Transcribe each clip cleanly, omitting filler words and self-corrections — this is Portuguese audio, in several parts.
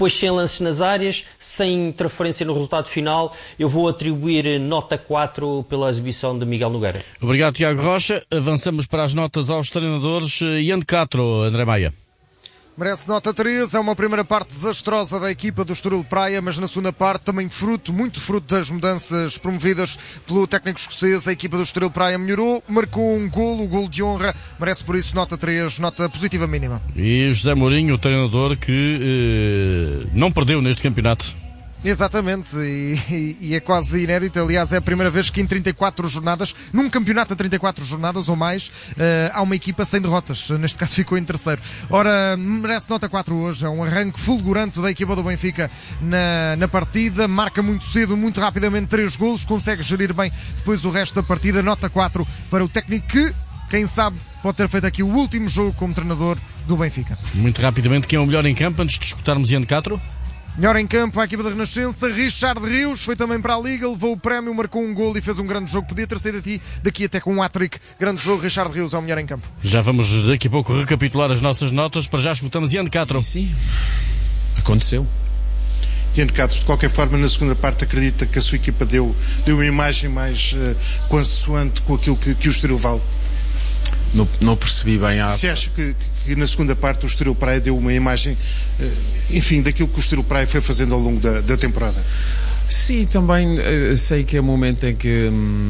depois sem lances nas áreas, sem interferência no resultado final. Eu vou atribuir nota 4 pela exibição de Miguel Nogueira. Obrigado, Tiago Rocha. Avançamos para as notas aos treinadores. Ian Castro, André Maia. Merece nota 3, é uma primeira parte desastrosa da equipa do Estoril Praia, mas na segunda parte também muito fruto das mudanças promovidas pelo técnico escocês. A equipa do Estoril Praia melhorou, marcou um golo, o golo de honra, merece por isso nota 3, nota positiva mínima. E José Mourinho, o treinador que não perdeu neste campeonato. Exatamente, e é quase inédito. Aliás, é a primeira vez que em 34 jornadas, num campeonato de 34 jornadas ou mais, há uma equipa sem derrotas. Neste caso ficou em terceiro. Ora, merece nota 4 hoje. É um arranque fulgurante da equipa do Benfica na partida. Marca muito cedo, muito rapidamente 3 golos, consegue gerir bem depois o resto da partida. Nota 4 para o técnico que, quem sabe, pode ter feito aqui o último jogo como treinador do Benfica. Muito rapidamente, quem é o melhor em campo antes de escutarmos Ian Castro? Melhor em campo a equipa da Renascença, Richard Rios, foi também para a Liga, levou o prémio, marcou um golo e fez um grande jogo. Podia ter saído daqui até com um hat-trick. Grande jogo, Richard Rios é o melhor em campo. Já vamos daqui a pouco recapitular as nossas notas. Para já escutamos Ian Castro. Sim, aconteceu. Ian Castro, de qualquer forma, na segunda parte acredita que a sua equipa deu uma imagem mais consoante com aquilo que o Estoril vale? Não percebi bem Você acha que na segunda parte o Estoril Praia deu uma imagem, enfim, daquilo que o Estoril Praia foi fazendo ao longo da temporada? Sim, também sei que é um momento em que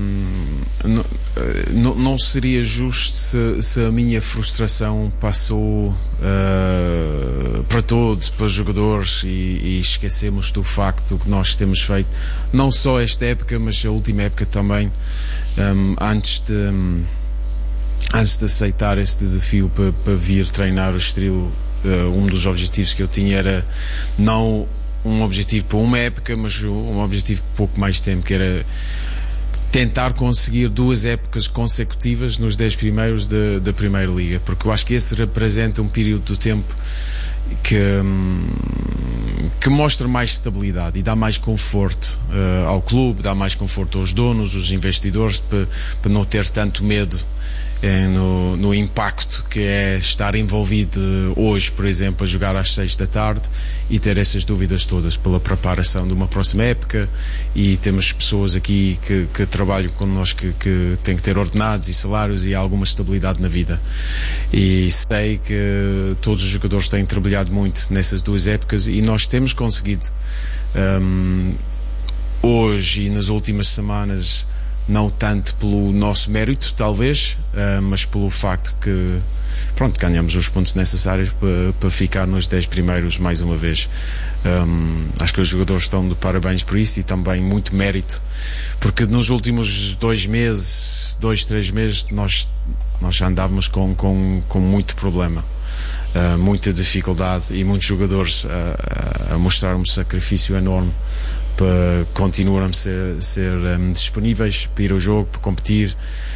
não seria justo se a minha frustração passou para todos, para os jogadores, e esquecemos do facto que nós temos feito, não só esta época, mas a última época também, antes de aceitar esse desafio para vir treinar o Estoril. Um dos objetivos que eu tinha era não um objetivo para uma época, mas um objetivo por pouco mais tempo, que era tentar conseguir 2 épocas consecutivas nos 10 primeiros da Primeira Liga, porque eu acho que esse representa um período do tempo que mostra mais estabilidade e dá mais conforto ao clube, dá mais conforto aos donos, aos investidores, para não ter tanto medo no impacto que é estar envolvido hoje, por exemplo, a jogar às 6 da tarde e ter essas dúvidas todas pela preparação de uma próxima época. E temos pessoas aqui que trabalham connosco que têm que ter ordenados e salários e alguma estabilidade na vida, e sei que todos os jogadores têm trabalhado muito nessas 2 épocas, e nós temos conseguido hoje e nas últimas semanas, não tanto pelo nosso mérito, talvez, mas pelo facto que, pronto, ganhamos os pontos necessários para ficar nos 10 primeiros mais uma vez. Acho que os jogadores estão de parabéns por isso, e também muito mérito, porque nos últimos 2 meses, 3 meses, nós já andávamos com muito problema, muita dificuldade, e muitos jogadores a mostrar um sacrifício enorme para continuarmos a ser disponíveis para ir ao jogo, para competir,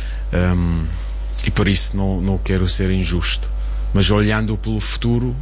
e por isso não quero ser injusto, mas olhando pelo futuro,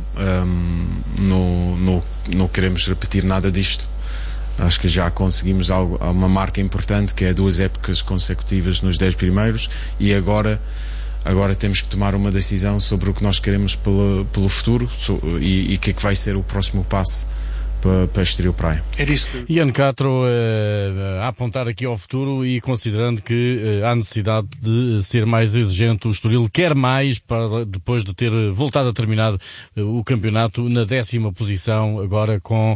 não queremos repetir nada disto. Acho que já conseguimos uma marca importante, que é 2 épocas consecutivas nos 10 primeiros, e agora temos que tomar uma decisão sobre o que nós queremos pelo futuro, e o que é que vai ser o próximo passo para Estoril Praia. Ian Castro a apontar aqui ao futuro, e considerando que há necessidade de ser mais exigente. O Estoril quer mais, para depois de ter voltado a terminar o campeonato na 10ª posição, agora com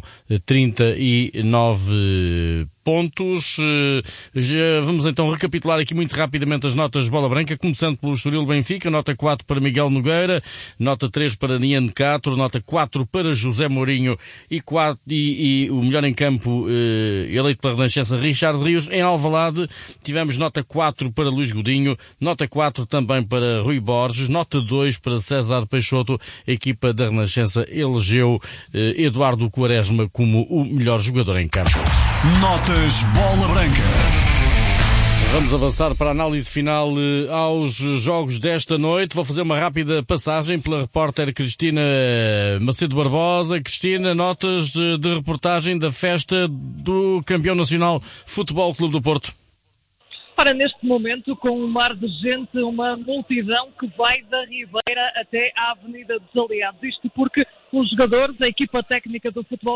39 pontos. Já vamos então recapitular aqui muito rapidamente as notas de bola branca, começando pelo Estoril Benfica. Nota 4 para Miguel Nogueira, nota 3 para Ian Castro, nota 4 para José Mourinho, e o melhor em campo eleito pela Renascença, Richard Rios. Em Alvalade tivemos nota 4 para Luís Godinho, nota 4 também para Rui Borges, nota 2 para César Peixoto. A equipa da Renascença elegeu Eduardo Quaresma como o melhor jogador em campo. Notas Bola Branca. Vamos avançar para a análise final aos jogos desta noite. Vou fazer uma rápida passagem pela repórter Cristina Macedo Barbosa. Cristina, notas de reportagem da festa do campeão nacional Futebol Clube do Porto. Para neste momento, com um mar de gente, uma multidão que vai da Ribeira até à Avenida dos Aliados. Isto porque os jogadores, a equipa técnica do Futebol